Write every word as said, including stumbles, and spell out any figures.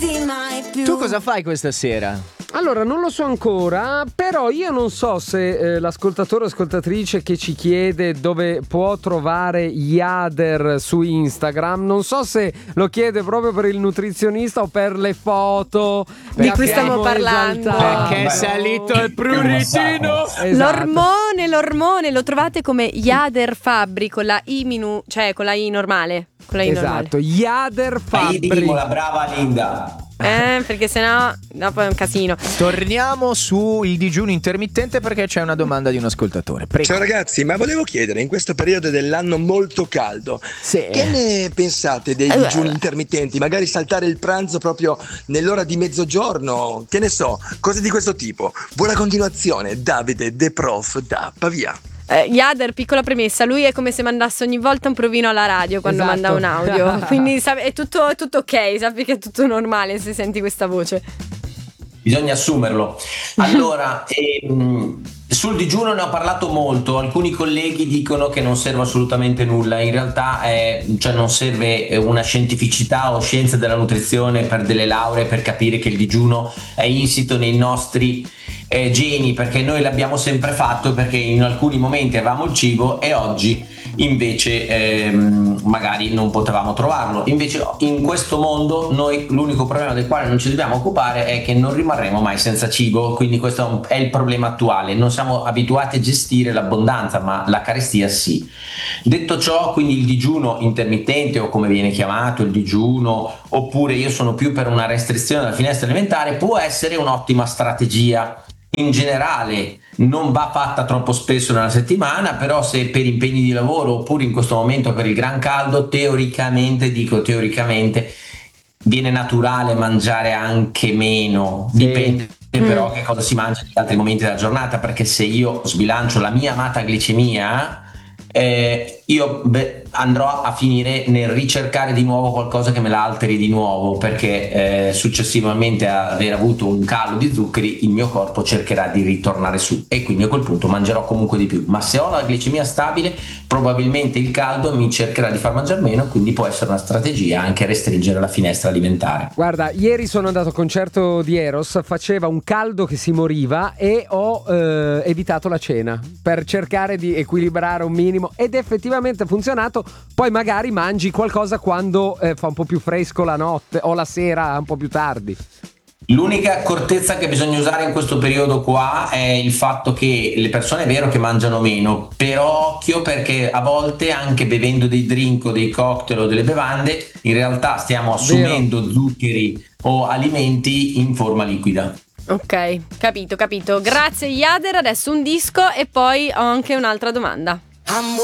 mai più. Tu cosa fai questa sera? Allora, non lo so ancora, però io non so se eh, l'ascoltatore o ascoltatrice che ci chiede dove può trovare Jader su Instagram, non so se lo chiede proprio per il nutrizionista o per le foto di cui stiamo parlando. Esaltato. Perché è salito il pruritino. Esatto. L'ormone, l'ormone lo trovate come Jader Fabbri con la I minu, cioè con la I normale. Con la I Esatto, Jader Fabbri. Fabbri. La brava Linda. Eh, perché sennò dopo è un casino. Torniamo sul digiuno intermittente perché c'è una domanda di un ascoltatore. Prego. Ciao ragazzi, ma volevo chiedere, in questo periodo dell'anno molto caldo, Sì. che ne pensate dei Allora. digiuni intermittenti? Magari saltare il pranzo proprio nell'ora di mezzogiorno, che ne so, cose di questo tipo. Buona continuazione, Davide De Prof da Pavia. Eh, Jader, piccola premessa, lui è come se mandasse ogni volta un provino alla radio quando Esatto. manda un audio. Quindi sa- è, tutto, è tutto ok, sappi che è tutto normale se senti questa voce. Bisogna assumerlo. Allora, ehm, sul digiuno ne ho parlato molto. Alcuni colleghi dicono che non serve assolutamente nulla. In realtà è, cioè non serve una scientificità o scienze della nutrizione per delle lauree per capire che il digiuno è insito nei nostri eh, geni, perché noi l'abbiamo sempre fatto, perché in alcuni momenti avevamo il cibo e oggi invece ehm, magari non potevamo trovarlo. Invece in questo mondo noi l'unico problema del quale non ci dobbiamo occupare è che non rimarremo mai senza cibo, quindi questo è il problema attuale. Non siamo abituati a gestire l'abbondanza, ma la carestia sì. Detto ciò, quindi il digiuno intermittente, o come viene chiamato il digiuno, oppure io sono più per una restrizione della finestra alimentare, può essere un'ottima strategia. In generale non va fatta troppo spesso nella settimana, però se per impegni di lavoro oppure in questo momento per il gran caldo, teoricamente, dico teoricamente, viene naturale mangiare anche meno. Sì. Dipende però mm. che cosa si mangia in altri momenti della giornata, perché se io sbilancio la mia amata glicemia, eh, io beh, andrò a finire nel ricercare di nuovo qualcosa che me la alteri di nuovo, perché eh, successivamente a aver avuto un calo di zuccheri il mio corpo cercherà di ritornare su e quindi a quel punto mangerò comunque di più. Ma se ho la glicemia stabile, probabilmente il caldo mi cercherà di far mangiare meno, quindi può essere una strategia anche restringere la finestra alimentare. Guarda, ieri sono andato al concerto di Eros, faceva un caldo che si moriva e ho eh, evitato la cena per cercare di equilibrare un minimo ed effettivamente ha funzionato. Poi magari mangi qualcosa quando eh, fa un po' più fresco la notte o la sera un po' più tardi. L'unica accortezza che bisogna usare in questo periodo qua è il fatto che le persone è vero che mangiano meno, però occhio, perché a volte anche bevendo dei drink o dei cocktail o delle bevande in realtà stiamo assumendo vero. zuccheri o alimenti in forma liquida. Ok, capito, capito. Grazie Jader, adesso un disco e poi ho anche un'altra domanda.